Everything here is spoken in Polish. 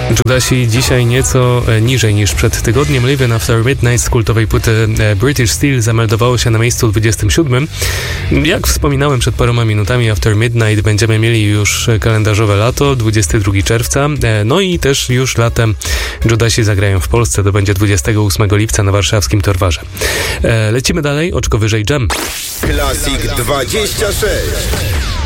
Judasi dzisiaj nieco niżej niż przed tygodniem. Living After Midnight z kultowej płyty British Steel zameldowało się na miejscu 27. Jak wspominałem przed paroma minutami, After Midnight będziemy mieli już kalendarzowe lato, 22 czerwca. No i też już latem Judasi zagrają w Polsce. To będzie 28 lipca na warszawskim Torwarze. Lecimy dalej, oczko wyżej Jam. Classic 26.